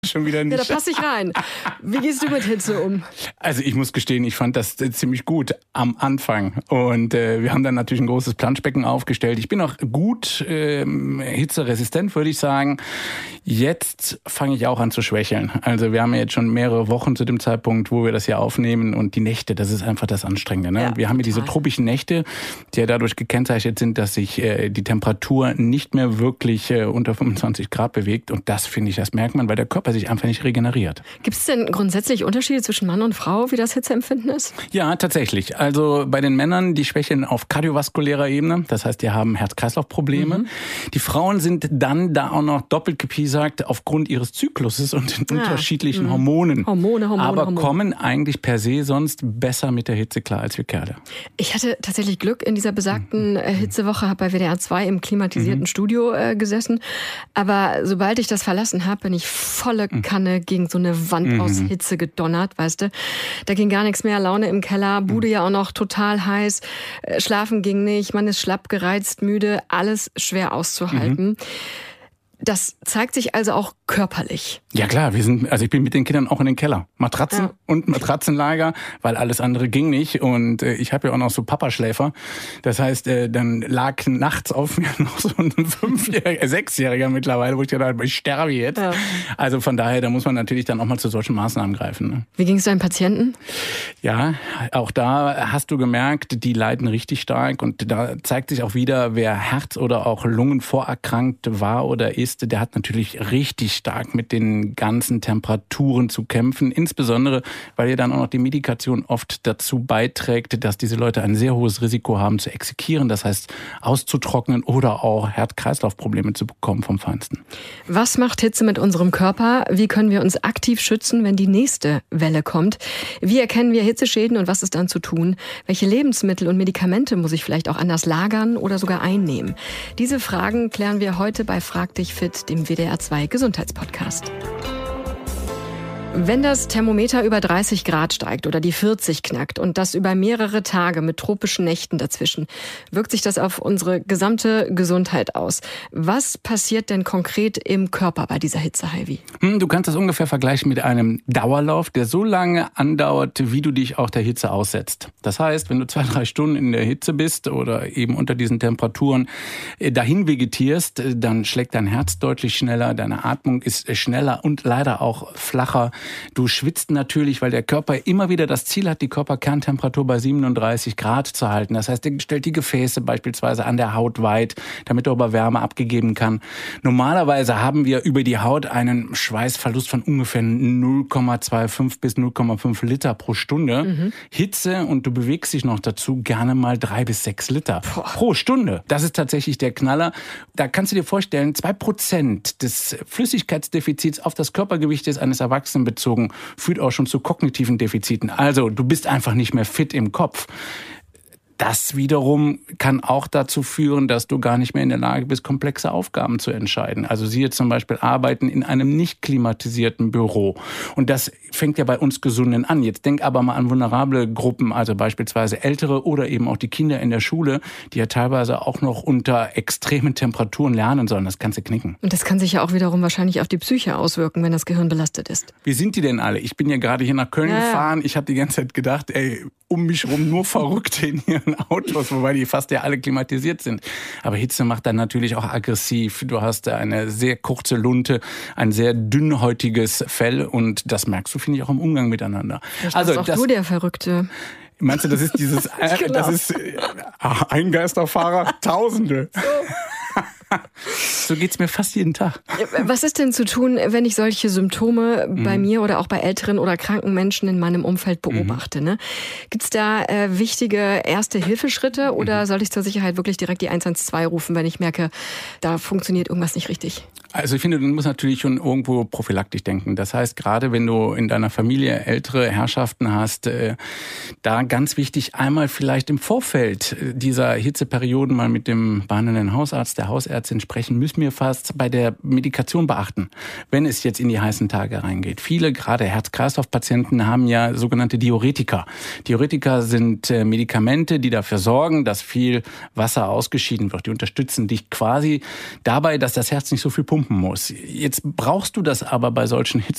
schon wieder nicht. Ja, da passe ich rein. Wie gehst du mit Hitze um? Also ich muss gestehen, ich fand das ziemlich gut am Anfang. Und wir haben dann natürlich ein großes Planschbecken aufgestellt. Ich bin auch gut hitzeresistent, würde ich sagen. Jetzt fange ich auch an zu schwächeln. Also wir haben ja jetzt schon mehrere Wochen zu dem Zeitpunkt, wo wir das hier aufnehmen. Und die Nächte, das ist einfach das Anstrengende. Ne? Ja, wir haben ja diese tropischen Nächte, die ja dadurch gekennzeichnet sind, dass sich die Temperatur nicht mehr wirklich unter 25 Grad bewegt. Und das finde ich, das merkt man, weil der Körper sich einfach nicht regeneriert. Gibt es denn grundsätzlich Unterschiede zwischen Mann und Frau, wie das Hitzeempfinden ist? Ja, tatsächlich. Also bei den Männern, die schwächeln auf kardiovaskulärer Ebene. Das heißt, die haben Herz-Kreislauf-Probleme. Die Frauen sind dann da auch noch doppelt gepiesackt aufgrund ihres Zykluses und den unterschiedlichen Hormonen. Aber kommen eigentlich per se sonst besser mit der Hitze klar als wir Kerle. Ich hatte tatsächlich Glück in dieser besagten Hitzewoche, habe bei WDR 2 im klimatisierten Studio gesessen. Aber sobald ich das verlassen habe, bin ich volle Kanne gegen so eine Wand aus Hitze gedonnert, weißt du. Da ging gar nichts mehr, Laune im Keller, Bude ja auch noch total heiß, schlafen ging nicht, man ist schlapp, gereizt, müde, alles schwer auszuhalten. Das zeigt sich also auch körperlich. Ja klar, ich bin mit den Kindern auch in den Keller. Matratzen und Matratzenlager, weil alles andere ging nicht. Und ich habe ja auch noch so Papaschläfer. Das heißt, dann lag nachts auf mir noch so ein 6-Jähriger mittlerweile, wo ich dachte, ich sterbe jetzt. Ja. Also von daher, da muss man natürlich dann auch mal zu solchen Maßnahmen greifen. Ne? Wie ging es deinen Patienten? Ja, auch da hast du gemerkt, die leiden richtig stark. Und da zeigt sich auch wieder, wer Herz- oder auch Lungenvorerkrankt war oder ist, der hat natürlich richtig stark mit den ganzen Temperaturen zu kämpfen. Insbesondere, weil ja dann auch noch die Medikation oft dazu beiträgt, dass diese Leute ein sehr hohes Risiko haben zu exekieren. Das heißt, auszutrocknen oder auch Herz-Kreislauf-Probleme zu bekommen vom Feinsten. Was macht Hitze mit unserem Körper? Wie können wir uns aktiv schützen, wenn die nächste Welle kommt? Wie erkennen wir Hitzeschäden und was ist dann zu tun? Welche Lebensmittel und Medikamente muss ich vielleicht auch anders lagern oder sogar einnehmen? Diese Fragen klären wir heute bei Frag dich fit, dem WDR 2 Gesundheitspodcast. Wenn das Thermometer über 30 Grad steigt oder die 40 knackt und das über mehrere Tage mit tropischen Nächten dazwischen, wirkt sich das auf unsere gesamte Gesundheit aus. Was passiert denn konkret im Körper bei dieser Hitze, Heidi? Du kannst das ungefähr vergleichen mit einem Dauerlauf, der so lange andauert, wie du dich auch der Hitze aussetzt. Das heißt, wenn du 2-3 Stunden in der Hitze bist oder eben unter diesen Temperaturen dahin vegetierst, dann schlägt dein Herz deutlich schneller, deine Atmung ist schneller und leider auch flacher. Du schwitzt natürlich, weil der Körper immer wieder das Ziel hat, die Körperkerntemperatur bei 37 Grad zu halten. Das heißt, er stellt die Gefäße beispielsweise an der Haut weit, damit er aber Wärme abgegeben kann. Normalerweise haben wir über die Haut einen Schweißverlust von ungefähr 0,25 bis 0,5 Liter pro Stunde. Hitze und du bewegst dich noch dazu gerne mal 3 bis 6 Liter pro Stunde. Das ist tatsächlich der Knaller. Da kannst du dir vorstellen, 2% des Flüssigkeitsdefizits auf das Körpergewicht eines Erwachsenen bezogen, führt auch schon zu kognitiven Defiziten. Also du bist einfach nicht mehr fit im Kopf. Das wiederum kann auch dazu führen, dass du gar nicht mehr in der Lage bist, komplexe Aufgaben zu entscheiden. Also siehe zum Beispiel Arbeiten in einem nicht klimatisierten Büro. Und das fängt ja bei uns Gesunden an. Jetzt denk aber mal an vulnerable Gruppen, also beispielsweise Ältere oder eben auch die Kinder in der Schule, die ja teilweise auch noch unter extremen Temperaturen lernen sollen. Das kannst du knicken. Und das kann sich ja auch wiederum wahrscheinlich auf die Psyche auswirken, wenn das Gehirn belastet ist. Wie sind die denn alle? Ich bin ja gerade hier nach Köln gefahren. Ich habe die ganze Zeit gedacht, um mich rum nur Verrückte in ihren Autos, wobei die fast ja alle klimatisiert sind. Aber Hitze macht dann natürlich auch aggressiv. Du hast eine sehr kurze Lunte, ein sehr dünnhäutiges Fell und das merkst du, finde ich, auch im Umgang miteinander. Also auch du der Verrückte. Meinst du, das ist dieses, genau. Das ist ein Geisterfahrer, Tausende. So geht's mir fast jeden Tag. Was ist denn zu tun, wenn ich solche Symptome bei mir oder auch bei älteren oder kranken Menschen in meinem Umfeld beobachte? Ne? Gibt's da wichtige Erste-Hilfeschritte oder soll ich zur Sicherheit wirklich direkt die 112 rufen, wenn ich merke, da funktioniert irgendwas nicht richtig? Also ich finde, du musst natürlich schon irgendwo prophylaktisch denken. Das heißt, gerade wenn du in deiner Familie ältere Herrschaften hast, da ganz wichtig, einmal vielleicht im Vorfeld dieser Hitzeperioden mal mit dem behandelnden Hausarzt, der Hausärztin sprechen, müssen wir fast bei der Medikation beachten, wenn es jetzt in die heißen Tage reingeht. Viele, gerade Herz-Kreislauf-Patienten, haben ja sogenannte Diuretika. Diuretika sind Medikamente, die dafür sorgen, dass viel Wasser ausgeschieden wird. Die unterstützen dich quasi dabei, dass das Herz nicht so viel pumpt. pumpen muss. Jetzt brauchst du das aber bei solchen